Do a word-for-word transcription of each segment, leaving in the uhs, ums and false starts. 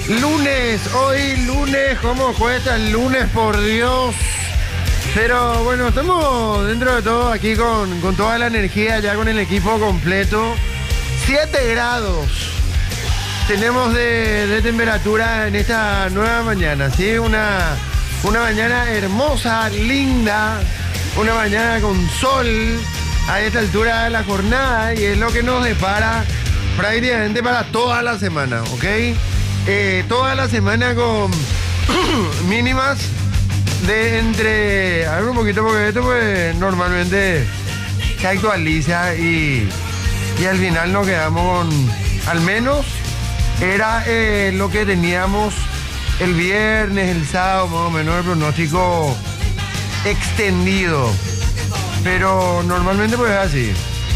Lunes, hoy lunes, ¿cómo cuesta el lunes, por Dios? Pero bueno, estamos dentro de todo aquí con, con toda la energía, ya con el equipo completo. siete grados tenemos de, de temperatura en esta nueva mañana, ¿sí? Una, una mañana hermosa, linda, una mañana con sol a esta altura de la jornada, y es lo que nos depara prácticamente para toda la semana, ¿ok? Eh, toda la semana con mínimas de entre... A ver un poquito, porque esto pues normalmente se actualiza y, y al final nos quedamos con... Al menos era eh, lo que teníamos el viernes, el sábado, más o menos el pronóstico extendido. Pero normalmente pues es así.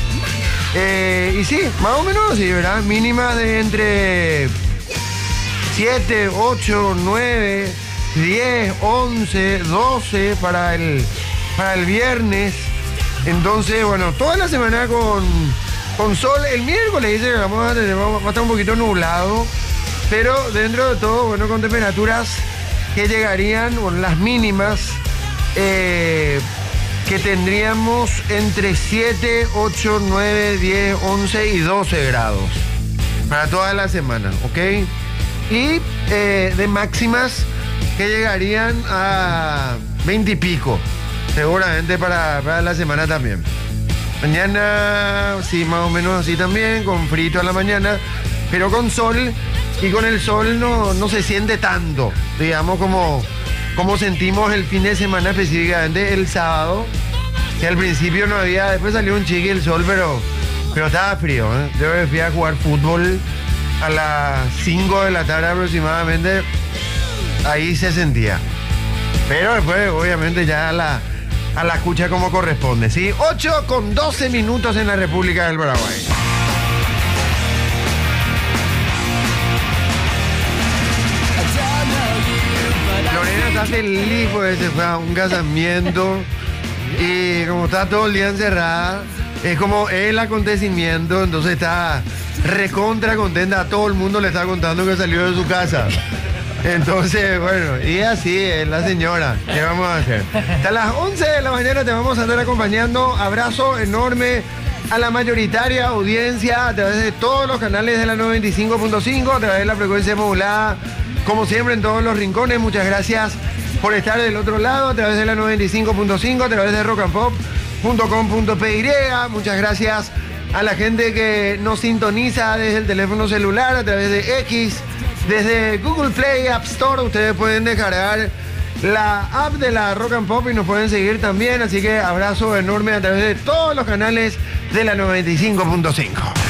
Eh, y sí, más o menos así, ¿verdad? Mínima de entre siete, ocho, nueve, diez, once, doce para el, para el viernes. Entonces, bueno, toda la semana con, con sol. El miércoles dice que vamos a, tener, vamos a estar un poquito nublado, pero dentro de todo, bueno, con temperaturas que llegarían, bueno, las mínimas, eh, que tendríamos entre siete, ocho, nueve, diez, once y doce grados para toda la semana, ¿ok? Y eh, de máximas que llegarían a veinte y pico, seguramente para, para la semana también. Mañana, sí, más o menos así también, con frito a la mañana, pero con sol, y con el sol no, no se siente tanto, digamos, como... como sentimos el fin de semana, específicamente el sábado, que al principio no había, después salió un chiqui el sol, pero, pero estaba frío, ¿eh? Yo me fui a jugar fútbol a las cinco de la tarde aproximadamente, ahí se sentía. Pero después, obviamente, ya a la, a la escucha como corresponde, ¿sí? ocho con doce minutos en la República del Paraguay. Lorena está feliz, pues se fue a un casamiento y como está todo el día encerrada, es como el acontecimiento, entonces está recontra contenta. A todo el mundo le está contando que salió de su casa. Entonces, bueno, y así es la señora. ¿Qué vamos a hacer? Hasta las once de la mañana te vamos a estar acompañando. Abrazo enorme a la mayoritaria audiencia a través de todos los canales de la noventa y cinco punto cinco, a través de la frecuencia modulada. Como siempre, en todos los rincones, muchas gracias por estar del otro lado, a través de la noventa y cinco punto cinco, a través de rock and pop punto com punto p y. Muchas gracias a la gente que nos sintoniza desde el teléfono celular, a través de X, desde Google Play, App Store. Ustedes pueden descargar la app de la Rock and Pop y nos pueden seguir también. Así que abrazo enorme a través de todos los canales de la noventa y cinco punto cinco.